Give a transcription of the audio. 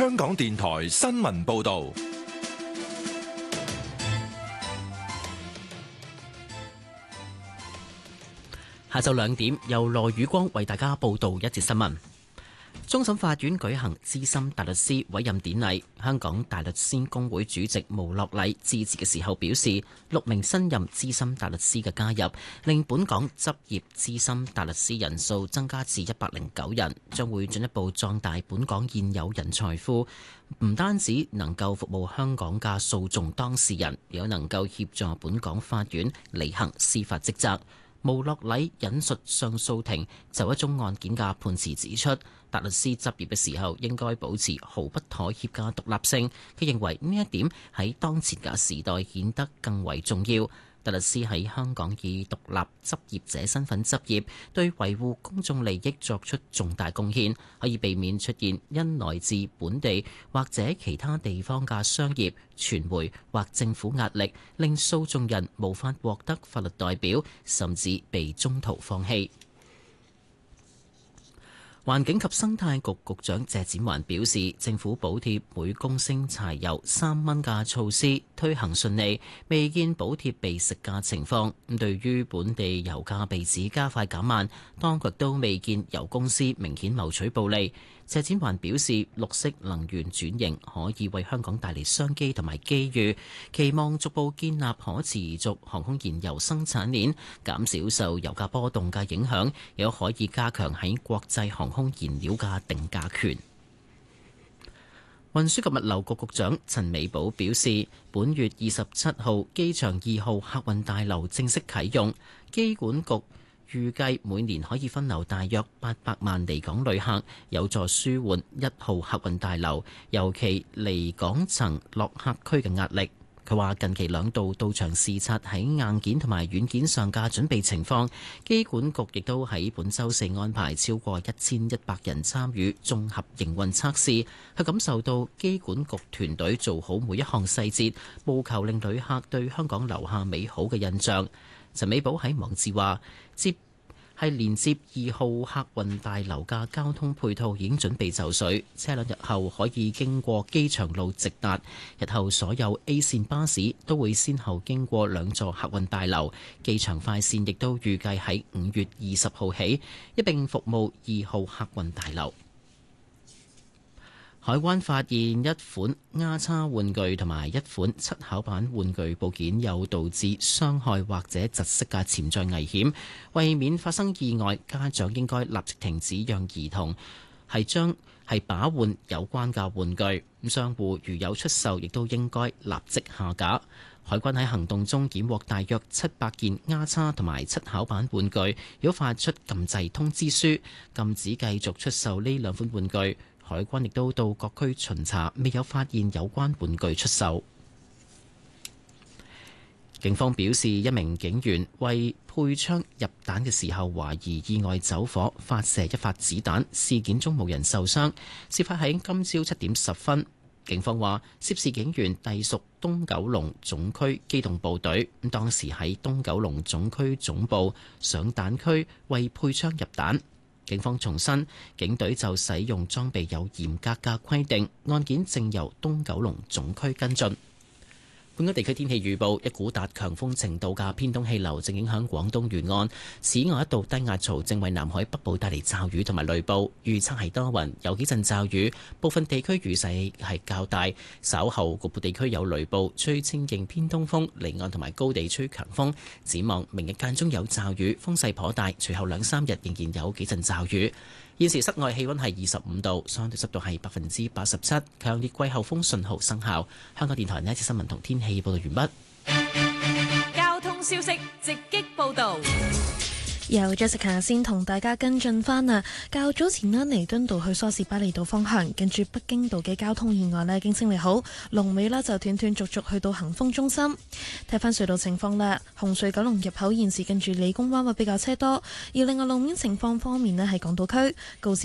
香港電台新聞報道。 下晝2點，由羅宇光為大家報道一節新聞。終審法院舉行資深大律師委任典禮，香港大律師公會主席毛樂禮致辭嘅時候表示，6名新任資深大律師嘅加入，令本港執業資深大律師人數增加至109人，將會進一步壯大本港現有人才庫，唔單止能夠服務香港嘅訴訟當事人，亦都能夠協助本港法院履行司法職責。毛樂禮引述上訴庭就一宗案件嘅判詞指出，大律師執業嘅時候應該保持毫不妥協嘅獨立性。佢認為呢一點喺當前嘅時代顯得更為重要。大律師喺香港以獨立執業者身份執業，對維護公眾利益作出重大貢獻，可以避免出現因來自本地或者其他地方嘅商業、傳媒或政府壓力，令訴訟人無法獲得法律代表，甚至被中途放棄。環境及生態局局長謝展寰表示，政府補貼每公升柴油3蚊嘅措施推行順利，未見補貼被食嘅情況。對於本地油價被指加快減慢，當局都未見油公司明顯謀取暴利。謝展寰表示，綠色能源轉型可以為香港帶嚟商機同埋機遇，期望逐步建立可持續航空燃油生產鏈，減少受油價波動嘅影響，亦可以加強喺國際航空燃料嘅定價權。運輸及物流局局長陳美寶表示，本月27號機場2號客運大樓正式啟用，機管局預計每年可以分流大約800萬離港旅客，有助舒緩1號客運大樓尤其離港層落客區嘅壓力。佢話近期2度到場視察喺硬件同埋軟件上嘅準備情況，機管局亦都喺本週4安排超過1100人參與綜合營運測試。佢感受到機管局團隊做好每一項細節，務求令旅客對香港留下美好嘅印象。陳美寶喺網誌話，連接2號客運大樓嘅交通配套已經準備就緒，車輛日後可以經過機場路直達。日後所有 A 線巴士都會先後經過2座客運大樓，機場快線亦都預計喺5月20號起一並服務2號客運大樓。海關發現一款丫叉玩具同埋一款七巧板玩具部件有導致傷害或者窒息嘅潛在危險，為免發生意外，家長應該立即停止讓兒童把玩有關嘅玩具。商戶如有出售，亦都應該立即下架。海關喺行動中檢獲大約700件丫叉同埋七巧板玩具，亦都發出禁制通知書，禁止繼續出售呢2款玩具。海關亦都到各區巡查，未有發現有關玩具出售。警方表示，一名警員為配槍入彈嘅時候，懷疑意外走火，發射1發子彈，事件中無人受傷。事發喺今朝7點10分。警方話，涉事警員隸屬東九龍總區機動部隊，當時喺東九龍總區總部上彈區為配槍入彈。警方重申，警隊就使用裝備有嚴格嘅規定，案件正由東九龍總區跟進。本港地區天氣預報，一股達強風程度嘅偏東氣流正影響廣東沿岸，此外一道低壓槽正為南海北部帶嚟驟雨同埋雷暴，預測係多雲，有幾陣驟雨，部分地區雨勢係較大，稍後局部地區有雷暴，吹清勁偏東風，離岸同埋高地吹強風。展望明日間中有驟雨，風勢頗大，隨後2-3日仍然有幾陣驟雨。現時室外氣溫係25度，相對濕度係87%，強烈季候風信號生效。香港電台呢一次新聞同天氣報道完畢。 交通消息直擊報道。 由 Jessica 先同大家跟進返啊！較早前呢，彌敦道去梳士巴利道方向，近住北京道嘅交通意外呢已經清理好，龍尾呢就斷斷續續去到恒豐中心。睇返隧道情況啦，紅隧九龍入口現時近住理工灣會比較車多，而另外路面情況方面呢，係港島區告士